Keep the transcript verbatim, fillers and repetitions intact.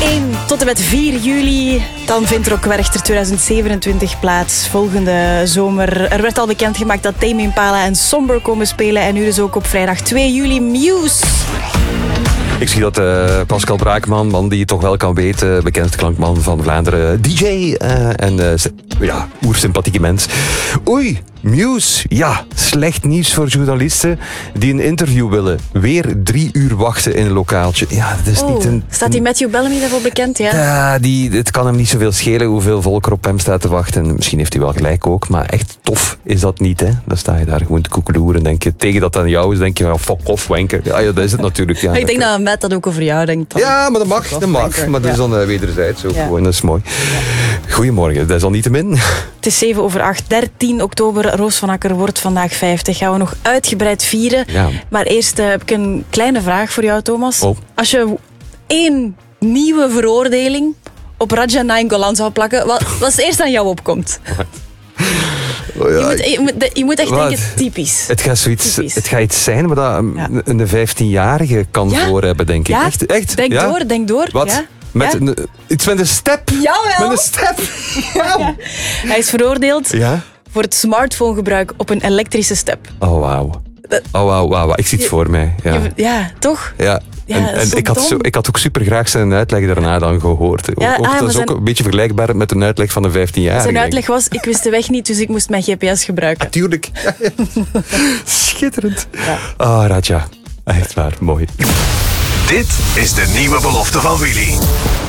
één tot en met vier juli. Dan vindt Rock Werchter tweeduizend zevenentwintig plaats. Volgende zomer. Er werd al bekendgemaakt dat Tame Impala en Somber komen spelen. En nu dus ook op vrijdag twee juli Muse. Ik zie dat uh, Pascal Braakman, man die je toch wel kan weten, bekendste klankman van Vlaanderen, D J uh, en uh, ja, oersympathieke mens. Oei, Muse, ja, slecht nieuws voor journalisten die een interview willen. Weer drie uur wachten in een lokaaltje. Ja, dat is oh, niet een... Staat die Matthew Bellamy daarvoor bekend, ja? Ja, die, het kan hem niet zoveel schelen hoeveel volk er op hem staat te wachten. En misschien heeft hij wel gelijk ook, maar echt tof is dat niet, hè. Dan sta je daar gewoon te koekeloeren en denk je, tegen dat aan jou is, denk je, ja, fuck off, wanker. Ja, ja, dat is het natuurlijk. Ja. Ik denk dat Matt dat ook over jou denkt. Dan. Ja, maar dat mag, dat mag. Maar dat is dan uh, wederzijds ook ja. gewoon, dat is mooi. Ja. Goedemorgen, dat is al niet te min. Het is zeven over acht, dertien oktober. Roos van Akker wordt vandaag vijftig. Gaan we nog uitgebreid vieren. Ja. Maar eerst uh, heb ik een kleine vraag voor jou, Thomas. Oh. Als je één nieuwe veroordeling op Raja Nainggolan zou plakken, wat, wat is het eerste aan jou opkomt? Oh ja, je, moet, je, moet, je moet echt wat? denken, typisch. Het gaat, zoiets, typisch. Het gaat iets zijn wat ja. een vijftienjarige kan ja? voor hebben, denk ik. Ja? Echt, echt? Denk ja? door, denk door. Wat? Ja? Met ja? een, iets met een step? Jawel. Met een step? Ja. Hij is veroordeeld ja? voor het smartphonegebruik op een elektrische step. Oh, wauw. Oh, wauw, wauw. Ik zie het je, voor mij. Ja, je, ja toch? Ja. Ja, en en ik, had zo, ik had ook super graag zijn uitleg daarna dan gehoord. Ja, ook, ah, dat is zijn, ook een beetje vergelijkbaar met een uitleg van een vijftienjarige. Zijn uitleg was, ik wist de weg niet, dus ik moest mijn G P S gebruiken. Tuurlijk. Schitterend. Ja. Ah, oh, Raja. Echt waar, mooi. Dit is de nieuwe belofte van Willy.